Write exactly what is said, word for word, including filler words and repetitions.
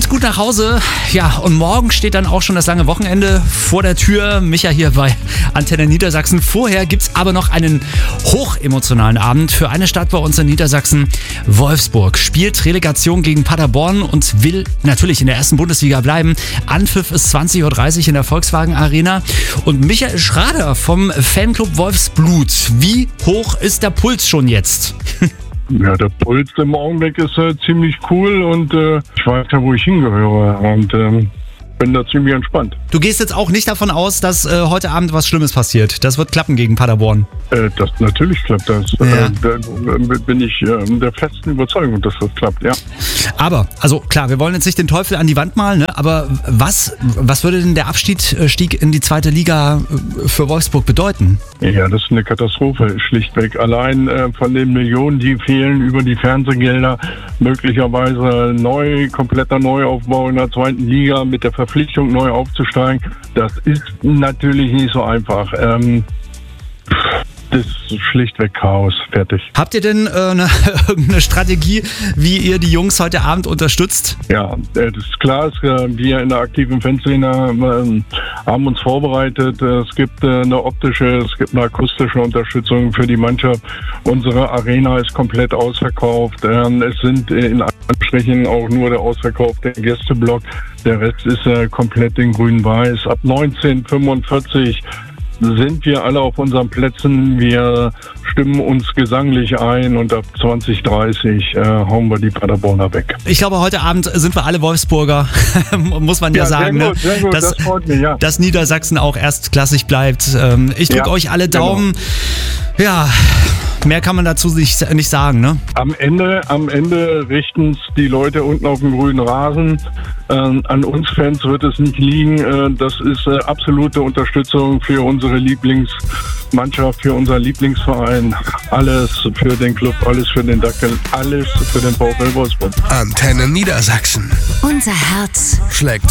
kommt gut nach Hause. Ja, und morgen steht dann auch schon das lange Wochenende vor der Tür. Micha hier bei Antenne Niedersachsen. Vorher gibt's aber noch einen hochemotionalen Abend für eine Stadt bei uns in Niedersachsen. Wolfsburg spielt Relegation gegen Paderborn und will natürlich in der ersten Bundesliga bleiben. Anpfiff ist zwanzig Uhr dreißig in der Volkswagen Arena. Und Michael Schrader vom Fanclub Wolfsblut. Wie hoch ist der Puls schon jetzt? Ja, der Puls im Augenblick ist äh, ziemlich cool und äh, ich weiß ja, wo ich hingehöre und ähm, bin da ziemlich entspannt. Du gehst jetzt auch nicht davon aus, dass äh, heute Abend was Schlimmes passiert. Das wird klappen gegen Paderborn. Äh, das natürlich klappt das. Ja. Äh, da bin ich äh, der festen Überzeugung, dass das klappt, ja. Aber, also klar, wir wollen jetzt nicht den Teufel an die Wand malen, ne? Aber was, was würde denn der Abstieg Stieg in die zweite Liga für Wolfsburg bedeuten? Ja, das ist eine Katastrophe, schlichtweg. Allein äh, von den Millionen, die fehlen über die Fernsehgelder, möglicherweise neu, kompletter Neuaufbau in der zweiten Liga mit der Verpflichtung neu aufzusteigen, das ist natürlich nicht so einfach. Ähm, Das ist schlichtweg Chaos, fertig. Habt ihr denn äh, eine, irgendeine Strategie, wie ihr die Jungs heute Abend unterstützt? Ja, das ist klar. Wir in der aktiven Fanszene haben uns vorbereitet. Es gibt eine optische, es gibt eine akustische Unterstützung für die Mannschaft. Unsere Arena ist komplett ausverkauft. Es sind in Anführungsstrichen auch nur der ausverkaufte Gästeblock. Der Rest ist komplett in grün-weiß. Ab neunzehn Uhr fünfundvierzig sind wir alle auf unseren Plätzen. Wir stimmen uns gesanglich ein und ab zwanzig Uhr dreißig äh, hauen wir die Paderborner weg. Ich glaube, heute Abend sind wir alle Wolfsburger, muss man ja, ja sagen, sehr gut, sehr gut, ne? dass, das freut mich, ja. dass Niedersachsen auch erstklassig bleibt. Ich drücke ja, euch alle Daumen. Genau. Ja, mehr kann man dazu nicht, nicht sagen, ne? Am Ende, am Ende richten es die Leute unten auf dem grünen Rasen. Ähm, an uns Fans wird es nicht liegen. Äh, das ist äh, absolute Unterstützung für unsere Lieblingsmannschaft, für unseren Lieblingsverein. Alles für den Club, alles für den Dackel, alles für den VfL Wolfsburg. Antenne Niedersachsen. Unser Herz schlägt